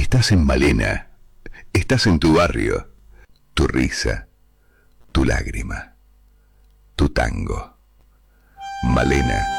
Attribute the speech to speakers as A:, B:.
A: Estás en Malena, estás en tu barrio, tu risa, tu lágrima, tu tango. Malena